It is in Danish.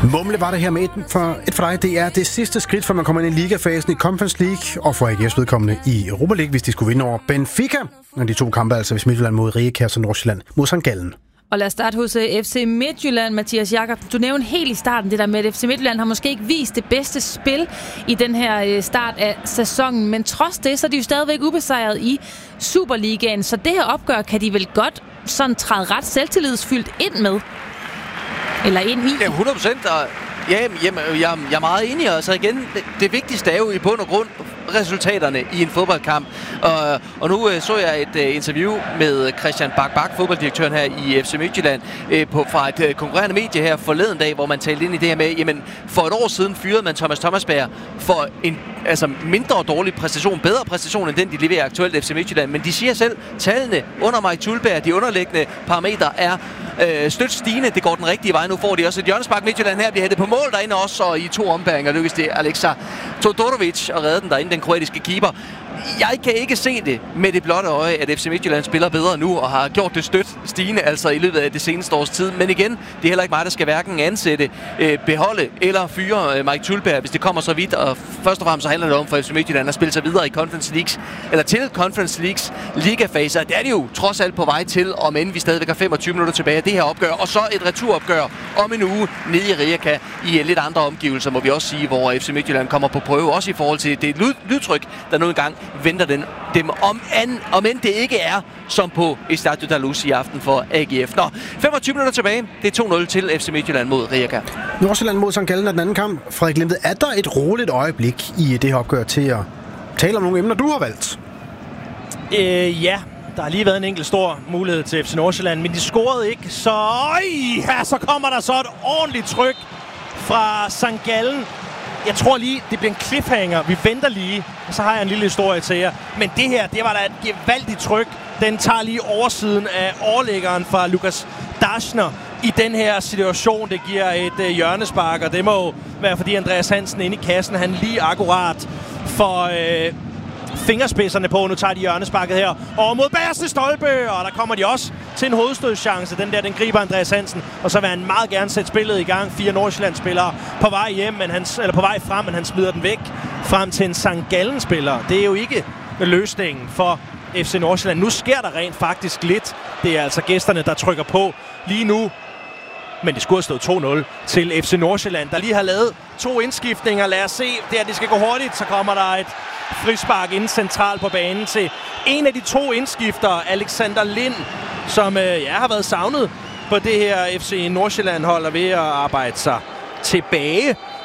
Mumle var det her med et for dig. Det er det sidste skridt, for man kommer ind i ligafasen i Conference League, og for AGF's vedkommende i Europa League, hvis de skulle vinde over Benfica. Og de to kampe altså ved Midtjylland mod Rijeka og Nordsjælland mod St. Gallen. Og lad os starte hos FC Midtjylland, Mathias Jakob. Du nævnte helt i starten det der med, at FC Midtjylland har måske ikke vist det bedste spil i den her start af sæsonen. Men trods det, så er de jo stadigvæk ubesejret i Superligaen. Så det her opgør kan de vel godt sådan træde ret selvtillidsfyldt ind med? Eller ind i? Ja, 100%. Jeg er meget enig. Altså igen, det vigtigste er jo i bund og grund resultaterne i en fodboldkamp. Og nu så jeg et interview med Christian Bak, fodbolddirektøren her i FC Midtjylland, fra et konkurrerende medie her forleden dag, hvor man talte ind i det her med, jamen for et år siden fyrede man Thomas Thomasberg for en mindre dårlig præstation, bedre præstation end den, de leverer aktuelt FC Midtjylland. Men de siger selv, tallene under Mike Tulberg, de underliggende parametre er stødt stigende. Det går den rigtige vej. Nu får de også et hjørnespark. Midtjylland her bliver hættet på mål derinde også, og i 2 ombæringer lykkedes det Alexa Todorovic at redde den derinde, den kroatiske keeper. Jeg kan ikke se det med det blotte øje, at FC Midtjylland spiller bedre nu, og har gjort det stødt stigende, altså i løbet af det seneste års tid. Men igen, det er heller ikke mig, der skal hverken ansætte, beholde eller fyre Mike Tulberg, hvis det kommer så vidt. Og først og fremmest så handler det om for FC Midtjylland at spille sig videre i Conference Leagues, eller til Conference Leagues ligafaser. Det er de jo trods alt på vej til, om end vi stadigvæk har 25 minutter tilbage af det her opgør. Og så et returopgør om en uge nede i Rijeka i lidt andre omgivelser, må vi også sige, hvor FC Midtjylland kommer på prøve, også i forhold til det lydtryk, der nu engang venter dem om end det ikke er som på Estadio da Luz i aften for AGF. 25 minutter tilbage. Det er 2-0 til FC Midtjylland mod Rijeka. Nordsjælland mod St. Gallen er den anden kamp. Frederik Limved, er der et roligt øjeblik i det her opgør til at tale om nogle emner, du har valgt? Ja. Der har lige været en enkelt stor mulighed til FC Nordsjælland, men de scorede ikke, så kommer der så et ordentligt tryk fra St. Gallen. Jeg tror lige, det bliver en cliffhanger. Vi venter lige, og så har jeg en lille historie til jer. Men det her, det var da et gevaldigt tryk. Den tager lige oversiden af overlæggeren fra Lukas Daschner i den her situation. Det giver et hjørnespark, og det må jo være, fordi Andreas Hansen inde i kassen, han lige akkurat for fingerspidserne på. Nu tager de hjørnesparket her og mod bagerste stolpe, og der kommer de også til en hovedstødschance. Den griber Andreas Hansen, og så vil han meget gerne sætte spillet i gang. 4 Nordsjælland-spillere på vej hjem, på vej frem, men han smider den væk frem til en St. Gallen-spiller. Det er jo ikke løsningen for FC Nordsjælland. Nu sker der rent faktisk lidt. Det er altså gæsterne, der trykker på lige nu. Men det skulle have stået 2-0 til FC Nordsjælland, der lige har lavet 2 indskiftninger. Lad os se, det skal gå hurtigt. Så kommer der et frispark inden centralt på banen til en af de 2 indskiftere, Alexander Lind, som har været savnet på det her FC Nordsjælland-hold og ved at arbejde sig tilbage.